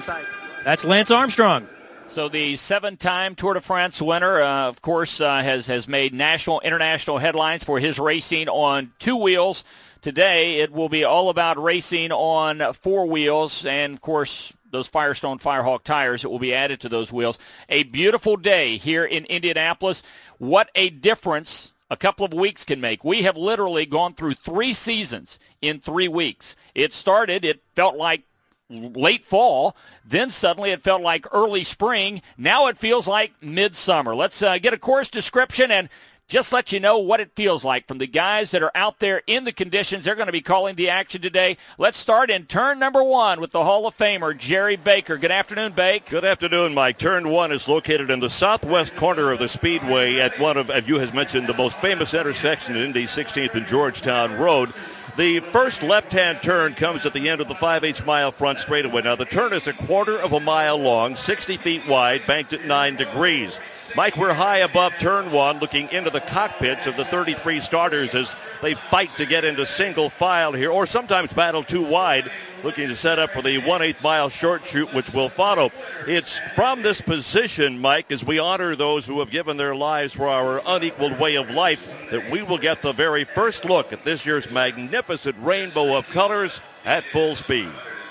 inside. That's Lance Armstrong. So the 7-time Tour de France winner, of course, has made national, international headlines for his racing on 2 wheels. Today, it will be all about racing on 4 wheels, and, of course, those Firestone Firehawk tires that will be added to those wheels. A beautiful day here in Indianapolis. What a difference a couple of weeks can make. We have literally gone through 3 seasons in 3 weeks. It felt like late fall, then suddenly it felt like early spring. Now it feels like midsummer. Let's get a course description and just let you know what it feels like from the guys that are out there in the conditions. They're going to be calling the action today. Let's start in turn number 1 with the Hall of Famer, Jerry Baker. Good afternoon, Bake. Good afternoon, Mike. Turn 1 is located in the southwest corner of the Speedway at one of, as you has mentioned, the most famous intersection in Indy, 16th and Georgetown Road. The first left-hand turn comes at the end of the 5/8 mile front straightaway. Now, the turn is a quarter of a mile long, 60 feet wide, banked at 9 degrees. Mike, we're high above turn 1, looking into the cockpits of the 33 starters as they fight to get into single file here, or sometimes battle too wide, looking to set up for the 1/8 mile short shoot, which will follow. It's from this position, Mike, as we honor those who have given their lives for our unequaled way of life, that we will get the very first look at this year's magnificent rainbow of colors at full speed.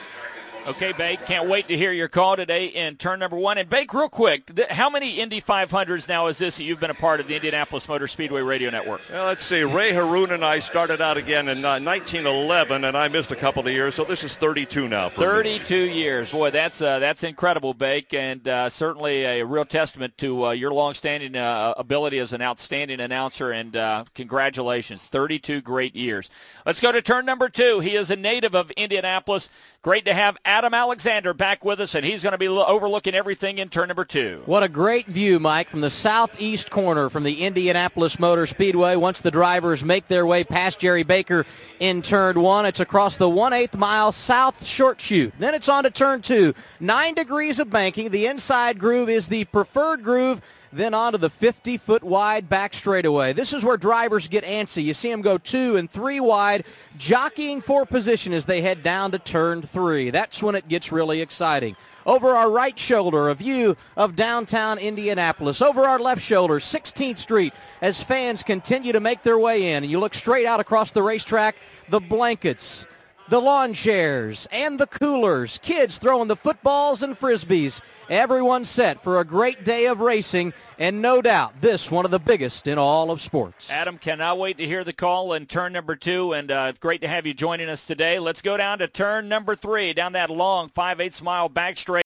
Okay, Bake, can't wait to hear your call today in turn number 1. And Bake, real quick, how many Indy 500s now is this that you've been a part of the Indianapolis Motor Speedway Radio Network? Well, let's see. Ray Haroon and I started out again in 1911, and I missed a couple of years, so this is 32 now. 32 years. Boy, that's incredible, Bake, and certainly a real testament to your long-standing ability as an outstanding announcer, and congratulations. 32 great years. Let's go to turn number 2. He is a native of Indianapolis. Great to have Adam Alexander back with us, and he's going to be overlooking everything in turn number 2. What a great view, Mike, from the southeast corner from the Indianapolis Motor Speedway. Once the drivers make their way past Jerry Baker in turn 1, it's across the 1/8 mile south short chute. Then it's on to turn 2. 9 degrees of banking. The inside groove is the preferred groove. Then onto the 50-foot wide back straightaway. This is where drivers get antsy. You see them go 2 and 3 wide, jockeying for position as they head down to turn 3. That's when it gets really exciting. Over our right shoulder, a view of downtown Indianapolis. Over our left shoulder, 16th Street, as fans continue to make their way in. And you look straight out across the racetrack, the blankets, the lawn chairs, and the coolers. Kids throwing the footballs and frisbees. Everyone's set for a great day of racing, and no doubt this one of the biggest in all of sports. Adam, cannot wait to hear the call in turn number 2, and great to have you joining us today. Let's go down to turn number 3, down that long 5/8 mile back straight.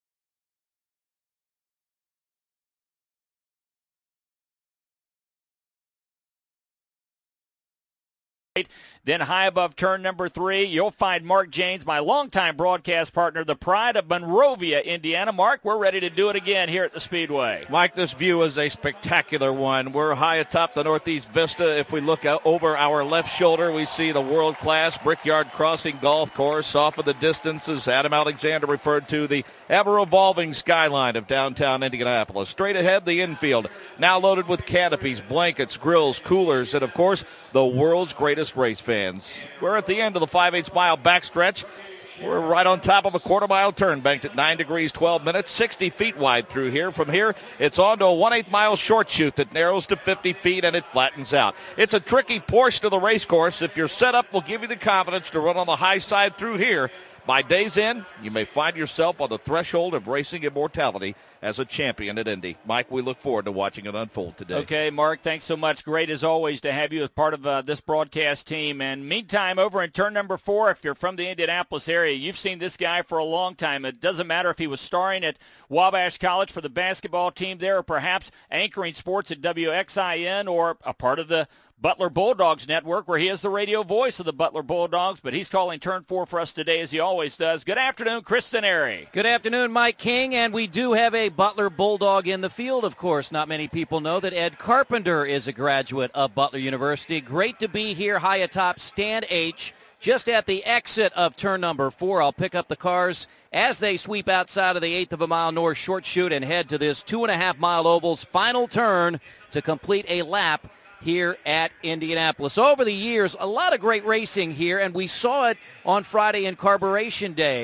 Then high above turn number 3, you'll find Mark Janes, my longtime broadcast partner, the pride of Monrovia, Indiana. Mark, we're ready to do it again here at the Speedway. Mike, this view is a spectacular one. We're high atop the Northeast Vista. If we look out over our left shoulder, we see the world-class Brickyard Crossing Golf Course. Off in the distance, as Adam Alexander referred to, the ever-evolving skyline of downtown Indianapolis. Straight ahead, the infield, now loaded with canopies, blankets, grills, coolers, and, of course, the world's greatest race fans. We're at the end of the 5/8 mile backstretch. We're right on top of a quarter-mile turn, banked at 9 degrees, 12 minutes, 60 feet wide through here. From here, it's on to a 1/8 mile short chute that narrows to 50 feet, and it flattens out. It's a tricky portion of the race course. If you're set up, we'll give you the confidence to run on the high side through here. By day's end, you may find yourself on the threshold of racing immortality as a champion at Indy. Mike, we look forward to watching it unfold today. Okay, Mark, thanks so much. Great as always to have you as part of this broadcast team. And meantime, over in turn number 4, if you're from the Indianapolis area, you've seen this guy for a long time. It doesn't matter if he was starring at Wabash College for the basketball team there, or perhaps anchoring sports at WXIN, or a part of the Butler Bulldogs Network, where he is the radio voice of the Butler Bulldogs, but he's calling turn 4 for us today, as he always does. Good afternoon, Chris Staneri. Good afternoon, Mike King, and we do have a Butler Bulldog in the field, of course. Not many people know that Ed Carpenter is a graduate of Butler University. Great to be here high atop Stand H, just at the exit of turn number 4. I'll pick up the cars as they sweep outside of the 1/8 of a mile north short chute and head to this 2.5 mile oval's final turn to complete a lap here at Indianapolis. Over the years, a lot of great racing here, and we saw it on Friday in Carburation Day.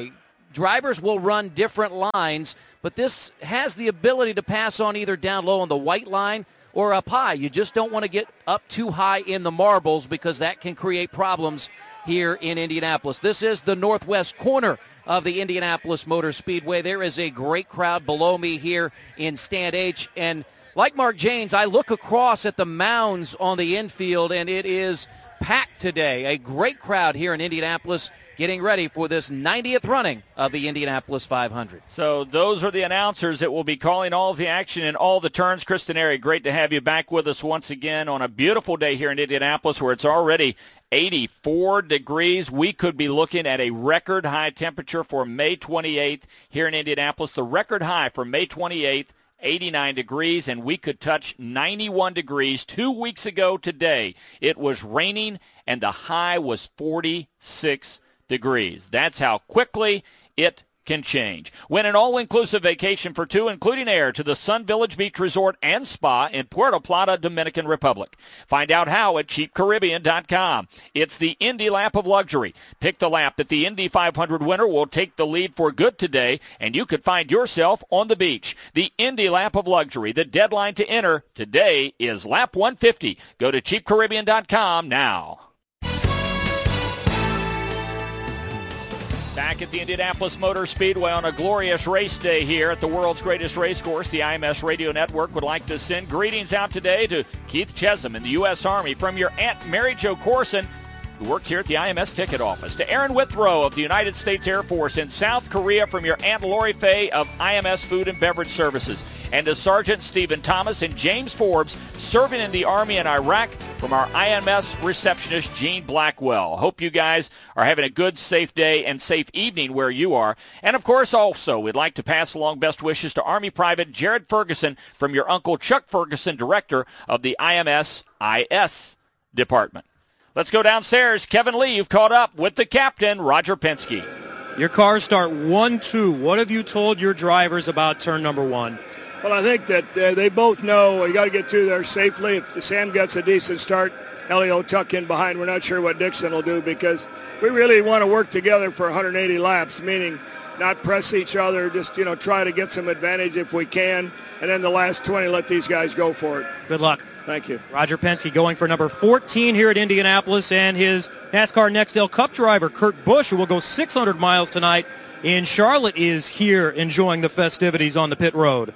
drivers will run different lines, but this has the ability to pass on either down low on the white line or up high. You just don't want to get up too high in the marbles because that can create problems here in Indianapolis. This is the northwest corner of the Indianapolis Motor Speedway. There is a great crowd below me here in Stand H, and like Mark Jaynes, I look across at the mounds on the infield, and it is packed today. A great crowd here in Indianapolis getting ready for this 90th running of the Indianapolis 500. So those are the announcers that will be calling all of the action and all the turns. Kristen Airy, great to have you back with us once again on a beautiful day here in Indianapolis where it's already 84 degrees. We could be looking at a record high temperature for May 28th here in Indianapolis. The record high for May 28th, 89 degrees, and we could touch 91 degrees 2 weeks ago today. It was raining, and the high was 46 degrees. That's how quickly it can change. Win an all-inclusive vacation for two, including air, to the Sun Village Beach Resort and Spa in Puerto Plata, Dominican Republic. Find out how at cheapcaribbean.com. It's the Indy Lap of Luxury. Pick the lap that the Indy 500 winner will take the lead for good today, and you could find yourself on the beach. The Indy Lap of Luxury. The deadline to enter today is lap 150. Go to cheapcaribbean.com now. Back at the Indianapolis Motor Speedway on a glorious race day here at the world's greatest race course, the IMS Radio Network would like to send greetings out today to Keith Chesum in the U.S. Army from your Aunt Mary Jo Corson, who works here at the IMS ticket office, to Aaron Withrow of the United States Air Force in South Korea from your Aunt Lori Fay of IMS Food and Beverage Services, and to Sergeant Stephen Thomas and James Forbes serving in the Army in Iraq from our IMS receptionist, Jean Blackwell. Hope you guys are having a good, safe day and safe evening where you are. And, of course, also, we'd like to pass along best wishes to Army Private Jared Ferguson from your Uncle Chuck Ferguson, Director of the IMS IS Department. Let's go downstairs. Kevin Lee, you've caught up with the captain, Roger Penske. Your cars start 1-2. What have you told your drivers about turn number 1? Well, I think that they both know you got to get through there safely. If Sam gets a decent start, Elliott will tuck in behind. We're not sure what Dixon will do because we really want to work together for 180 laps, meaning not press each other, just, try to get some advantage if we can. And then the last 20, let these guys go for it. Good luck. Thank you. Roger Penske going for number 14 here at Indianapolis, and his NASCAR Nextel Cup driver, Kurt Busch, who will go 600 miles tonight in Charlotte, is here enjoying the festivities on the pit road.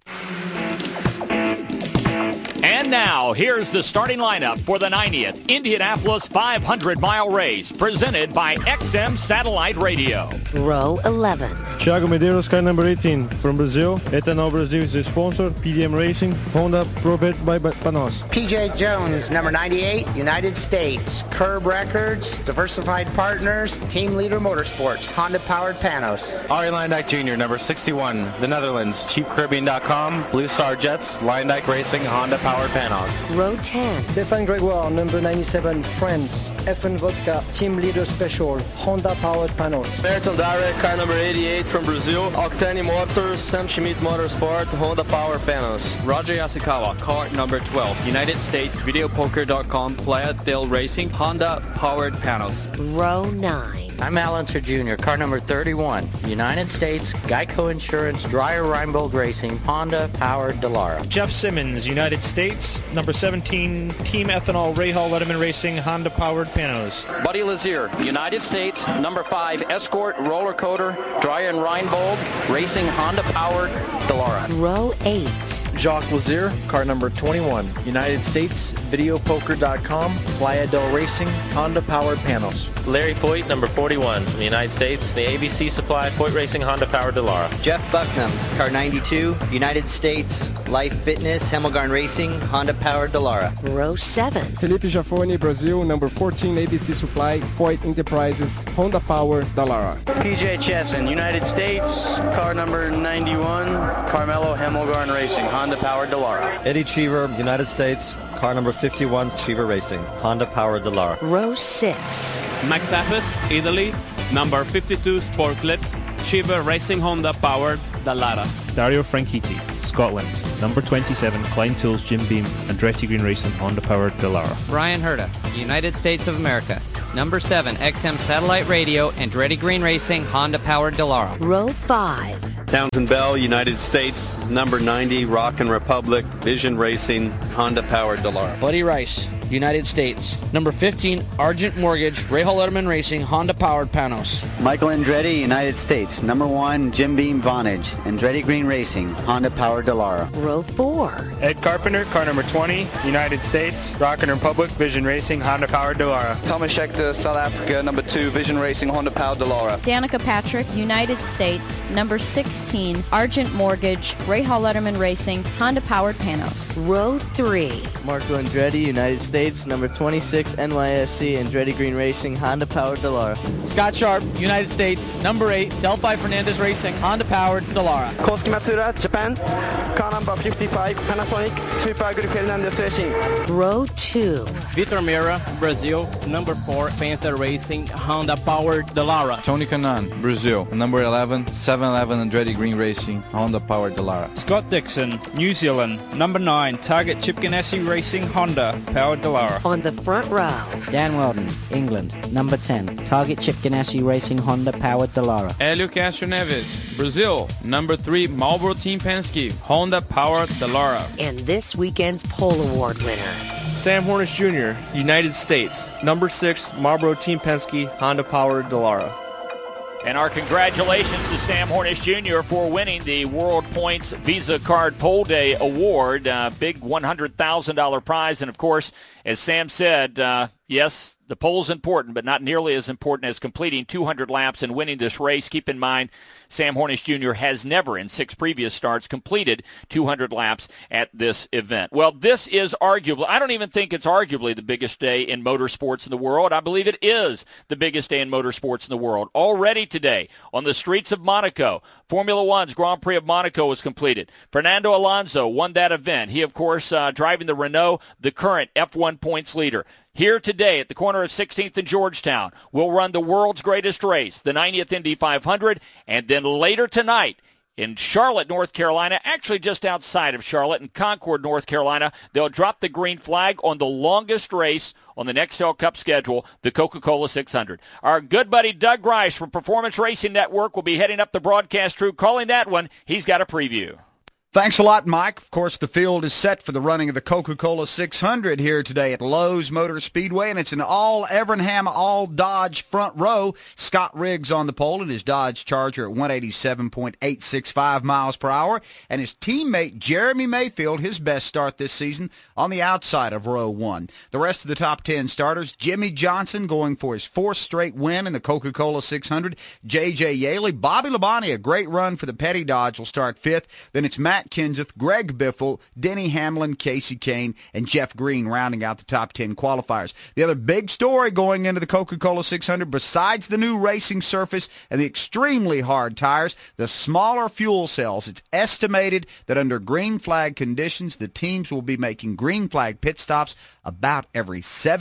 And now, here's the starting lineup for the 90th Indianapolis 500-mile race, presented by XM Satellite Radio. Row 11. Thiago Medeiros, car number 18 from Brazil. Ethanol Brazil is the sponsor. PDM Racing, Honda, Robert by Panos. PJ Jones, number 98, United States. Curb Records, Diversified Partners, Team Leader Motorsports, Honda-powered Panos. Arie Luyendyk Jr., number 61, the Netherlands, CheapCaribbean.com, Blue Star Jets, Luyendyk Racing, Honda-powered Panos. Row 10. Stéphane Grégoire, number 97, France, FN Vodka, Team Leader Special, Honda-powered Panos. Ayrton Dara, car number 88 from Brazil, Octane Motors, Sam Schmidt Motorsport, Honda-powered Panos. Roger Yasukawa, car number 12, United States, Videopoker.com, Playa del Racing, Honda-powered Panos. Row 9. I'm Alan Sir Jr., car number 31, United States, Geico Insurance, Dreyer Reinbold Racing, Honda-powered Dallara. Jeff Simmons, United States, number 17, Team Ethanol, Rahal Letterman Racing, Honda-powered Panos. Buddy Lazier, United States, number 5, Escort, Roller Coater, Dreyer and Reinbold, Racing, Honda-powered Dallara. Row 8. Jacques Lazier, car number 21, United States, Videopoker.com, Playa del Racing, Honda-powered Panos. Larry Foyt, number 41, the United States, the ABC Supply, Foyt Racing, Honda-powered Dallara. Jeff Bucknam, car 92, United States, Life Fitness, Hemmelgarn Racing, Honda-powered Dallara. Row 7. Felipe Jaffoni, Brazil, number 14, ABC Supply, Foyt Enterprises, Honda-powered Dallara. PJ Chesson, United States, car number 91, Carmelo Hemmelgarn Racing, Honda-powered Dallara. Eddie Cheever, United States, car number 51, Cheever Racing, Honda-powered Dallara. Row 6. Max Pappas, Italy, number 52, Sport Clips, Cheever Racing, Honda-powered Dallara. Dario Franchitti, Scotland, number 27, Klein Tools, Jim Beam, Andretti Green Racing, Honda-powered Dallara. Ryan Herta, United States of America, number 7, XM Satellite Radio, Andretti Green Racing, Honda-powered Dallara. Row 5. Townsend Bell, United States, number 90, Rockin' Republic, Vision Racing, Honda-powered Dallara. Buddy Rice, United States, number 15, Argent Mortgage, Rahal Letterman Racing, Honda-powered Panos. Michael Andretti, United States, number 1, Jim Beam Vonage, Andretti Green Racing, Honda-powered Dallara. Row 4. Ed Carpenter, car number 20, United States, Rockin' Republic, Vision Racing, Honda-powered Dallara. Thomas Schechter, South Africa, number 2, Vision Racing, Honda-powered Dallara. Danica Patrick, United States, number 16, Argent Mortgage, Rahal Letterman Racing, Honda-powered Panos. Row 3. Marco Andretti, United States, number 26, NYSC, Andretti Green Racing, Honda-powered Dallara. Scott Sharp, United States, number 8, Delphi Fernandez Racing, Honda-powered Dallara. Kosuke Matsura, Japan, car number 55, Panasonic, Super Group Fernandez Racing. Row 2. Vitor Meira, Brazil, number 4, Panther Racing, Honda-powered Dallara. Tony Kanaan, Brazil, number 11, 711 Andretti Green Racing, Honda-powered Dallara. Scott Dixon, New Zealand, number 9, Target Chip Ganassi Racing, Honda-powered Dallara. On the front row. Dan Weldon, England, number 10, Target Chip Ganassi Racing, Honda-powered Dallara. Helio Castro Neves, Brazil, number 3, Marlboro Team Penske, Honda-powered Dallara. And this weekend's pole award winner. Sam Hornish Jr., United States, number 6, Marlboro Team Penske, Honda-powered Dallara. And our congratulations to Sam Hornish Jr. for winning the World Points Visa Card Pole Day Award. Big $100,000 prize. And, of course, as Sam said, yes, the pole's important, but not nearly as important as completing 200 laps and winning this race. Keep in mind, Sam Hornish Jr. has never, in 6 previous starts, completed 200 laps at this event. Well, this is arguably, I don't even think it's arguably the biggest day in motorsports in the world. I believe it is the biggest day in motorsports in the world. Already today, on the streets of Monaco, Formula One's Grand Prix of Monaco was completed. Fernando Alonso won that event. He, of course, driving the Renault, the current F1 points leader. Here today at the corner of 16th and Georgetown, we'll run the world's greatest race, the 90th Indy 500, and then later tonight in Charlotte, North Carolina, actually just outside of Charlotte in Concord, North Carolina, they'll drop the green flag on the longest race on the Nextel Cup schedule, the Coca-Cola 600. Our good buddy Doug Grice from Performance Racing Network will be heading up the broadcast crew, calling that one. He's got a preview. Thanks a lot, Mike. Of course, the field is set for the running of the Coca-Cola 600 here today at Lowe's Motor Speedway, and it's an all-Evernham, all-Dodge front row. Scott Riggs on the pole in his Dodge Charger at 187.865 miles per hour, and his teammate Jeremy Mayfield, his best start this season, on the outside of row 1. The rest of the top 10 starters, Jimmy Johnson going for his 4th straight win in the Coca-Cola 600, J.J. Yaley, Bobby Labonte, a great run for the Petty Dodge, will start 5th. Then it's Matt Kenseth, Greg Biffle, Denny Hamlin, Casey Kane, and Jeff Green rounding out the top 10 qualifiers. The other big story going into the Coca-Cola 600, besides the new racing surface and the extremely hard tires, the smaller fuel cells. It's estimated that under green flag conditions, the teams will be making green flag pit stops about every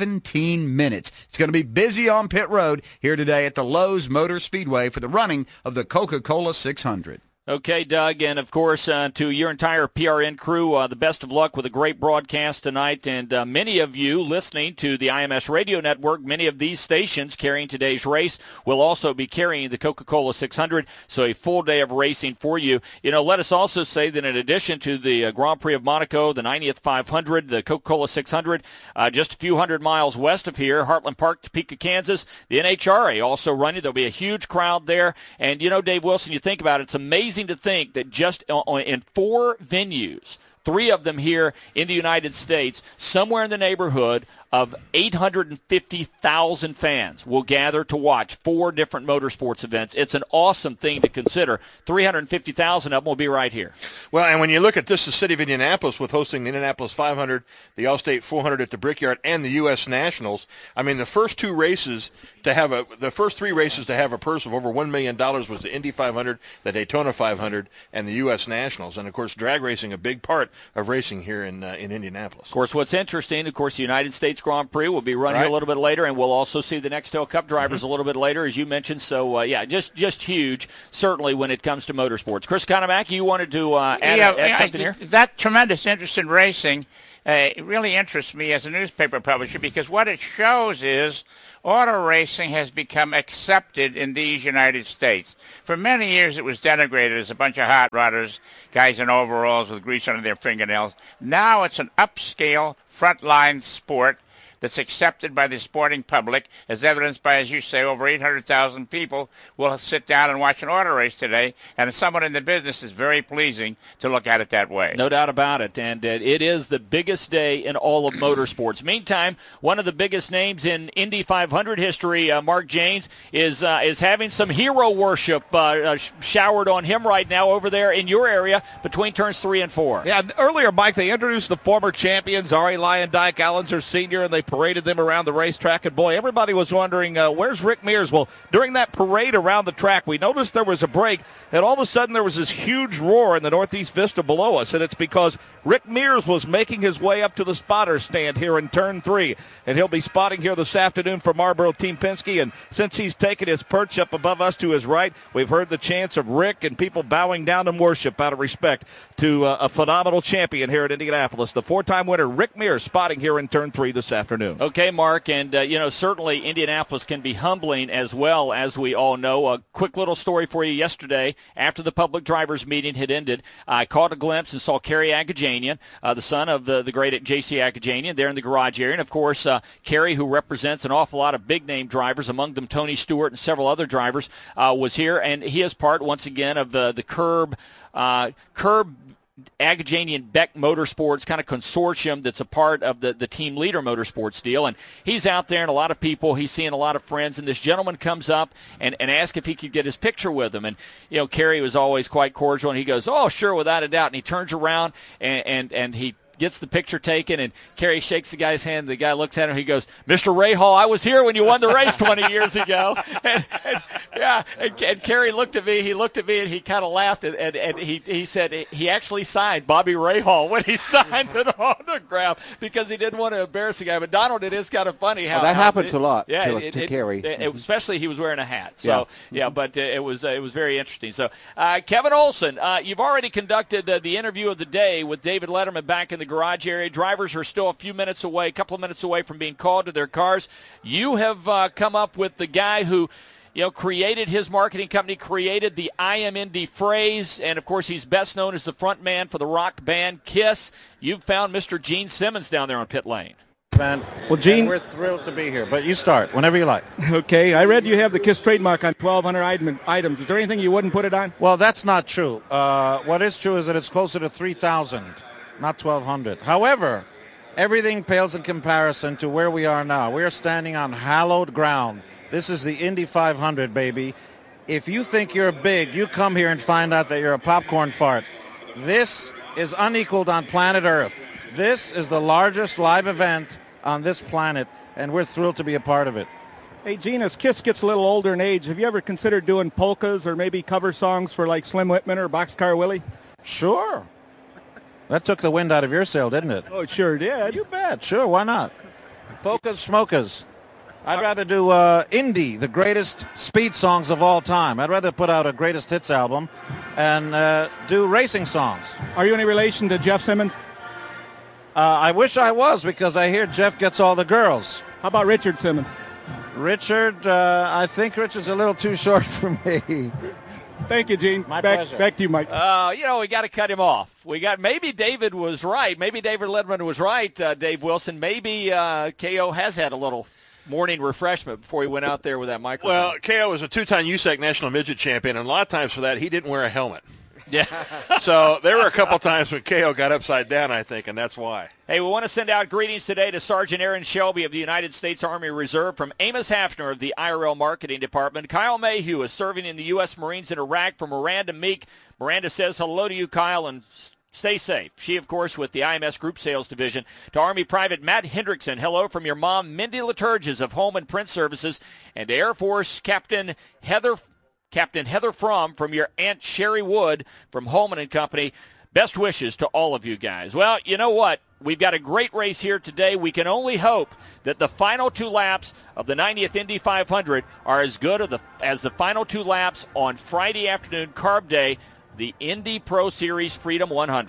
17 minutes. It's going to be busy on pit road here today at the Lowe's Motor Speedway for the running of the Coca-Cola 600. Okay, Doug, and of course, to your entire PRN crew, the best of luck with a great broadcast tonight. And many of you listening to the IMS Radio Network, many of these stations carrying today's race will also be carrying the Coca-Cola 600, so a full day of racing for you. You know, let us also say that in addition to the Grand Prix of Monaco, the 90th 500, the Coca-Cola 600, just a few hundred miles west of here, Heartland Park, Topeka, Kansas, the NHRA also running. There'll be a huge crowd there. And, you know, Dave Wilson, you think about it, it's amazing to think that just in 4 venues, 3 of them here in the United States, somewhere in the neighborhood of 850,000 fans will gather to watch 4 different motorsports events. It's an awesome thing to consider. 350,000 of them will be right here. Well, and when you look at this, the city of Indianapolis with hosting the Indianapolis 500, the Allstate 400 at the Brickyard, and the U.S. Nationals, I mean, the first 3 races to have a purse of over $1 million was the Indy 500, the Daytona 500, and the U.S. Nationals. And, of course, drag racing, a big part of racing here in Indianapolis. Of course, what's interesting, of course, the United States Grand Prix will be running a little bit later, and we'll also see the Nextel Cup drivers a little bit later, as you mentioned. So, just huge, certainly, when it comes to motorsports. Chris Conamack, you wanted to add something here? That tremendous interest in racing it really interests me as a newspaper publisher because what it shows is auto racing has become accepted in these United States. For many years it was denigrated as a bunch of hot rodders, guys in overalls with grease under their fingernails. Now it's an upscale, frontline sport that's accepted by the sporting public, as evidenced by, as you say, over 800,000 people will sit down and watch an auto race today, and as someone in the business, it's very pleasing to look at it that way. No doubt about it, and it is the biggest day in all of motorsports. Meantime, one of the biggest names in Indy 500 history, Mark Jaynes, is having some hero worship showered on him right now over there in your area between turns 3 and 4. Yeah, earlier, Mike, they introduced the former champions, Arie Luyendyk, Allenzer Sr., and they paraded them around the racetrack, and boy, everybody was wondering, where's Rick Mears? Well, during that parade around the track, we noticed there was a break, and all of a sudden there was this huge roar in the Northeast Vista below us, and it's because Rick Mears was making his way up to the spotter stand here in Turn 3, and he'll be spotting here this afternoon for Marlboro Team Penske, and since he's taken his perch up above us to his right, we've heard the chants of Rick and people bowing down in worship out of respect to a phenomenal champion here at Indianapolis. The 4-time winner, Rick Mears, spotting here in Turn 3 this afternoon. Okay, Mark, and certainly Indianapolis can be humbling as well, as we all know. A quick little story for you yesterday. After the public drivers meeting had ended, I caught a glimpse and saw Kerry Agajanian, the son of the great J.C. Agajanian, there in the garage area. And, of course, Kerry, who represents an awful lot of big-name drivers, among them Tony Stewart and several other drivers, was here. And he is part, once again, of the Curb Agajanian Beck Motorsports kind of consortium that's a part of the Team Leader Motorsports deal. And he's out there and a lot of people, he's seeing a lot of friends, and this gentleman comes up and asks if he could get his picture with him. And, Kerry was always quite cordial, and he goes, oh, sure, without a doubt. And he turns around and he gets the picture taken, and Kerry shakes the guy's hand. The guy looks at him. He goes, Mr. Rahal, I was here when you won the race 20 years ago. And Kerry looked at me. He looked at me, and he kind of laughed, and he said he actually signed Bobby Rahal when he signed an autograph because he didn't want to embarrass the guy. But, Donald, it is kind of funny how that happens a lot to Kerry. Especially he was wearing a hat. So, but it was very interesting. So, Kevin Olson, you've already conducted the interview of the day with David Letterman back in the garage area. Drivers are still a couple of minutes away from being called to their cars. You have come up with the guy who created his marketing company, created the I Am Indy phrase, and, of course, he's best known as the front man for the rock band KISS. You've found Mr. Gene Simmons down there on pit lane. Well, Gene, we're thrilled to be here, but you start whenever you like. Okay, I read you have the KISS trademark on 1,200 items. Is there anything you wouldn't put it on? Well, that's not true. What is true is that it's closer to 3,000, not 1,200. However, everything pales in comparison to where we are now. We are standing on hallowed ground. This is the Indy 500, baby. If you think you're big, you come here and find out that you're a popcorn fart. This is unequaled on planet Earth. This is the largest live event on this planet, and we're thrilled to be a part of it. Hey, Gene, as KISS gets a little older in age, have you ever considered doing polkas or maybe cover songs for like Slim Whitman or Boxcar Willie? Sure. That took the wind out of your sail, didn't it? Oh, it sure did. You bet. Sure, why not? Polkas, smokas. I'd rather do Indy, the greatest speed songs of all time. I'd rather put out a greatest hits album and do racing songs. Are you any relation to Jeff Simmons? I wish I was, because I hear Jeff gets all the girls. How about Richard Simmons? Richard, I think Richard's a little too short for me. Thank you, Gene. My pleasure. Back to you, Mike. We got to cut him off. Maybe David was right. Maybe David Letterman was right, Dave Wilson. Maybe KO has had a little morning refreshment before he went out there with that microphone. Well, KO was a two-time USAC National Midget Champion, and a lot of times for that, he didn't wear a helmet. Yeah. So there were a couple times when KO got upside down, I think, and that's why. Hey, we want to send out greetings today to Sergeant Aaron Shelby of the United States Army Reserve, from Amos Hafner of the IRL Marketing Department. Kyle Mayhew is serving in the U.S. Marines in Iraq. From Miranda Meek, Miranda says hello to you, Kyle, and stay safe. She, of course, with the IMS Group Sales Division. To Army Private Matt Hendrickson, hello from your mom, Mindy Liturges of Home and Print Services. And to Air Force Captain Heather Fromm from your Aunt Sherry Wood from Holman and Company. Best wishes to all of you guys. Well, you know what? We've got a great race here today. We can only hope that the final 2 laps of the 90th Indy 500 are as good as the final 2 laps on Friday afternoon, Carb Day, the Indy Pro Series Freedom 100.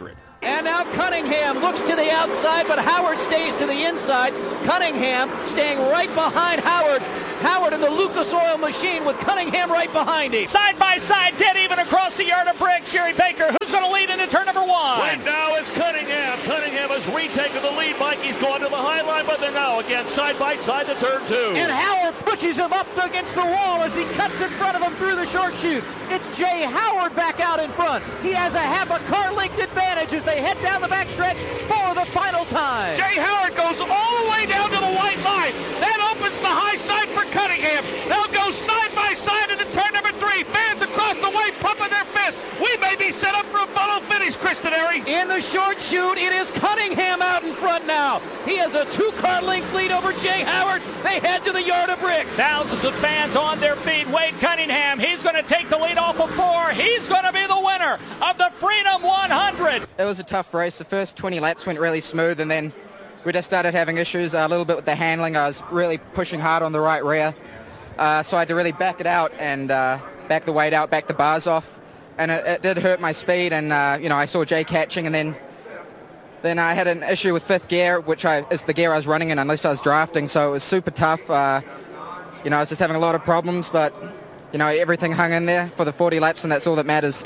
And now Cunningham looks to the outside, but Howard stays to the inside. Cunningham staying right behind Howard. Howard in the Lucas Oil machine with Cunningham right behind him. Side by side, dead even across the yard of brick. Sherry Baker, who's going to lead into turn number 1? Right now is Cunningham. Cunningham has retaken the lead. Mikey's going to the high line, but they're now again side by side to turn 2. And Howard pushes him up against the wall as he cuts in front of him through the short chute. It's Jay Howard back out in front. He has a half a car length advantage as they head down the backstretch for the final time. Jay Howard goes all the way down to the white line. That opens the high side for Cunningham. They'll go side by side into turn number 3. Fans across the way pumping their fists. We may be set up for a photo finish, Kristen Airy. In the short chute, it is Cunningham out in front now. He has a 2-car length lead over Jay Howard. They head to the yard of bricks. Thousands of fans on their feet. Wade Cunningham, he's going to take the lead off of 4. He's going to be the winner of the Freedom 100. It was a tough race. The first 20 laps went really smooth, and then we just started having issues a little bit with the handling. I was really pushing hard on the right rear, so I had to really back it out and back the weight out, back the bars off, and it did hurt my speed. And I saw Jay catching, and then I had an issue with 5th gear, which is the gear I was running in unless I was drafting, so it was super tough. I was just having a lot of problems, but everything hung in there for the 40 laps, and that's all that matters.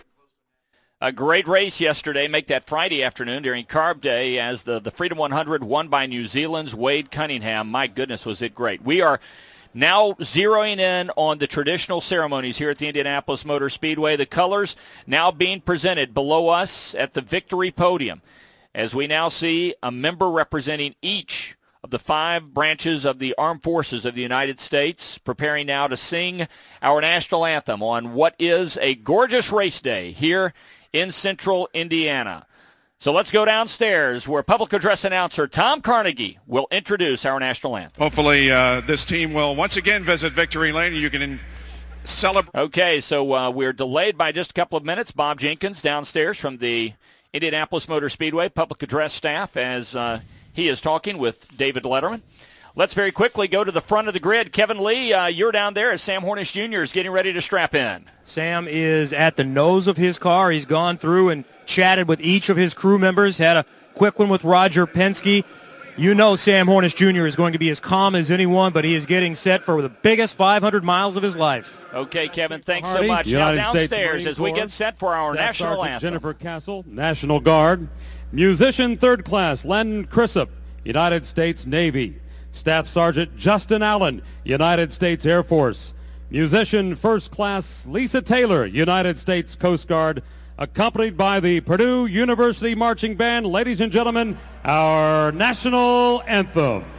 A great race yesterday. Make that Friday afternoon during Carb Day as the Freedom 100 won by New Zealand's Wade Cunningham. My goodness, was it great. We are now zeroing in on the traditional ceremonies here at the Indianapolis Motor Speedway. The colors now being presented below us at the victory podium as we now see a member representing each of the 5 branches of the Armed Forces of the United States preparing now to sing our national anthem on what is a gorgeous race day here in central Indiana. So let's go downstairs where public address announcer Tom Carnegie will introduce our national anthem. Hopefully this team will once again visit Victory Lane and you can celebrate. Okay, so we're delayed by just a couple of minutes. Bob Jenkins downstairs from the Indianapolis Motor Speedway public address staff as he is talking with David Letterman. Let's very quickly go to the front of the grid. Kevin Lee, you're down there as Sam Hornish Jr. is getting ready to strap in. Sam is at the nose of his car. He's gone through and chatted with each of his crew members, had a quick one with Roger Penske. You know Sam Hornish Jr. is going to be as calm as anyone, but he is getting set for the biggest 500 miles of his life. Okay, Kevin, thanks so much. Now downstairs as we get set for our national anthem. Jennifer Castle, National Guard. Musician 3rd Class Landon Crisp, United States Navy. Staff Sergeant Justin Allen, United States Air Force. Musician 1st Class Lisa Taylor, United States Coast Guard, accompanied by the Purdue University Marching Band. Ladies and gentlemen, our national anthem.